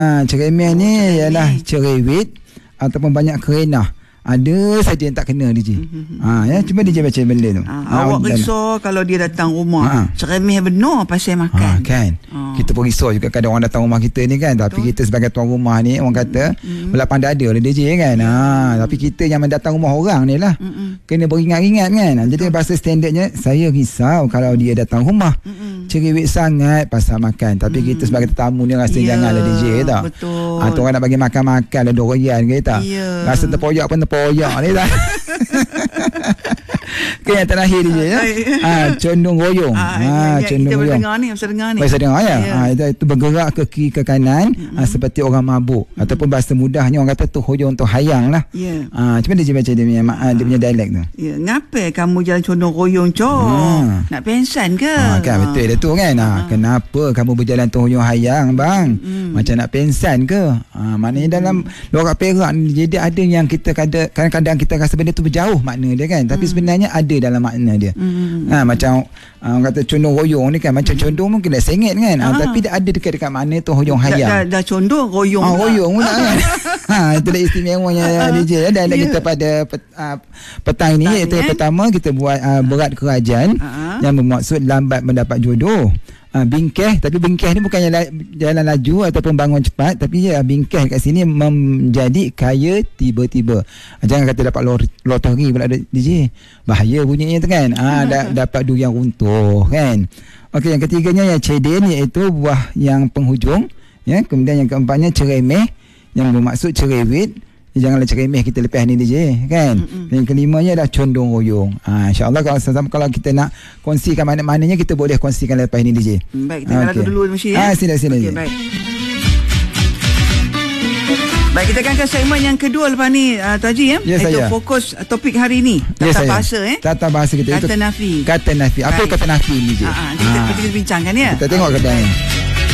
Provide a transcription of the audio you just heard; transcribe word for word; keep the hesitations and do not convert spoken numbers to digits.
Ha, ceremeh oh, ni ialah cerewet ataupun banyak kerenah. Ada saja yang tak kena D J. Mm-hmm. Ha, ya, cuba D J baca benda tu. Ha, ha, awak risau kalau dia datang rumah ha. ceremeh benar pasal makan. Ha, kan. Ha. Kita pun risau juga kadang orang datang rumah kita ni kan. Tapi Betul. kita sebagai tuan rumah ni orang kata mm-hmm. belak pandai ada oleh D J kan. Ha, mm-hmm. tapi kita yang mendatang rumah orang ni lah. Mm-hmm. Kena beringat-ingat kan. Betul. Jadi bahasa standardnya saya risau kalau dia datang rumah. Mm-hmm. cerewet sangat pasal makan. Tapi mm. kita sebagai tetamu ni rasa yeah. janganlah D J tak. Betul. Ha, tu orang nak bagi makan-makan ada durian ke tak. Yeah. Rasa terpoyak pun terpoyak ni tak. Okay, yang terakhir D J ya. Ha, condong royong. Ha, ha condong royong. Kita dengar ni, bisa dengar ni. Bisa dengar ya. Yeah. Ha, itu, itu bergerak ke kiri ke kanan mm-hmm. ha, seperti orang mabuk mm-hmm. ataupun bahasa mudahnya orang kata tu royong tu hayang lah. Ya. Yeah. Ha, cuba D J baca dia punya ha, dia punya dialek tu. Ya, yeah. Ngapa kamu jalan condong royong cok? Ha. Nak pensan ke? Ha, kan betul dah tu kan. Ha, ha. Kenapa kamu berjalan tu royong hayang bang? Mm. Macam nak pensan ke? Ha, maknanya dalam lorak Perak ni jadi ada yang kita kadang-kadang kita rasa benda tu berjauh makna dia kan. Tapi mm. sebenarnya ada dalam makna dia. Mm. Ha, macam uh, orang kata condong royong ni kan macam mm. condong mungkin dah sengit kan. Ha, tapi dia ada dekat-dekat makna tu royong hayang. Dah, dah, dah condong royong. Ah, royong pula kan. Ha, itulah istimewanya D J ya. Dan yeah. kita pada pet, uh, petang ni iaitu eh? pertama kita buat uh, berat kerajaan uh-huh. yang bermaksud lambat mendapat jodoh. Uh, bingkeh, tapi bingkeh ni bukannya la, jalan laju ataupun bangun cepat, tapi ya bingkeh kat sini menjadi kaya tiba-tiba. Uh, jangan kata dapat lotori pula D J. Bahaya bunyinya tu kan. Ah uh, da, dapat durian runtuh kan. Okey, yang ketiganya yang cedin iaitu buah yang penghujung ya. Kemudian yang keempatnya ceremeh yang bermaksud cerewet. Janganlah ceremeh kita lepas ni D J kan. Mm-mm. Yang kelimanya dah condong royong. Ha, InsyaAllah kalau sama kalau kita nak kongsikan mana-mananya kita boleh kongsikan lepas ni D J. Baik, kita okay. lagu dulu mesti ya. Ah, sila sila. Okey, baik. Baik, kita akan ke segmen yang kedua lepas ni uh, Tuan Haji ya. Yes, Itu saya. fokus uh, topik hari ni. Tata yes, bahasa eh. Tata bahasa kita kata itu. Nafi. Kata Nafi. Apa baik. Kata Nafi ni D J? Ha, kita, ha. kita bincangkan ya. Kita tengok okay. kata ni.